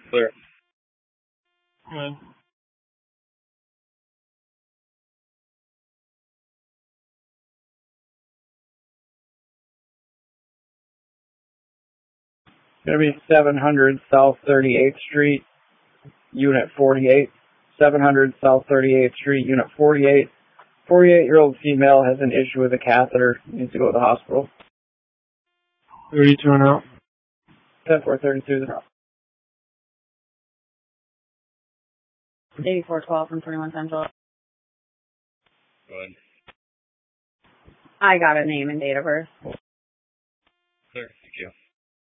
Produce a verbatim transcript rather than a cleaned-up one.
Clear. Good. Gonna be seven hundred South thirty-eighth Street, Unit forty-eight. seven hundred South thirty-eighth Street, Unit forty-eight. forty-eight-year-old female has an issue with a catheter. Needs to go to the hospital. thirty-two and out. ten four thirty-two. eighty-four twelve from twenty-one Central. Good. I got a name and date of birth.